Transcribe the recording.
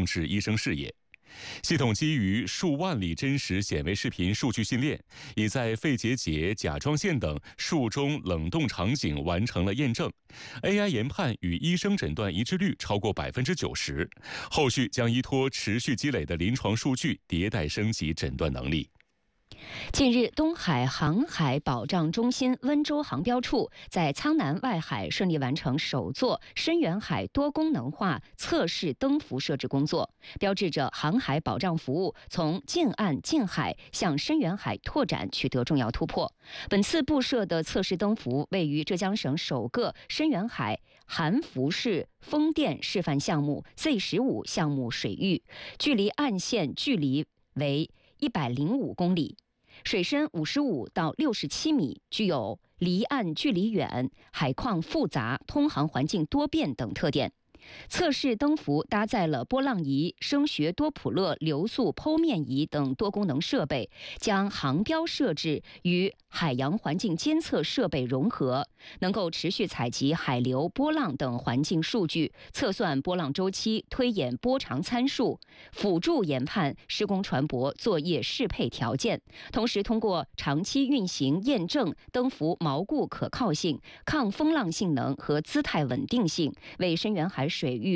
治医生视野。系统基于数万例真实显微视频数据训练，已在肺结节、甲状腺等术中冷冻场景完成了验证。AI 研判与医生诊断一致率超过90%，后续将依托持续积累的临床数据，迭代升级诊断能力。 近日，东海航海保障中心温州航标处在苍南外海顺利完成首座深远海多功能化测试灯浮设置工作，标志着航海保障服务从近岸近海向深远海拓展取得重要突破。本次布设的测试灯浮位于浙江省首个深远海含浮式风电示范项目 Z15 项目水域，距离岸线距离为105公里。水深55到67米，具有离岸距离远、海况复杂、通航环境多变等特点。测试灯浮搭载了波浪仪、声学多普勒流速剖面仪等多功能设备，将航标设置与海洋环境监测设备融合，能够持续采集海流、波浪等环境数据，测算波浪周期，推演波长参数，辅助研判施工船舶作业适配条件。同时，通过长期运行验证灯浮锚固可靠性、抗风浪性能和姿态稳定性，为深远海水域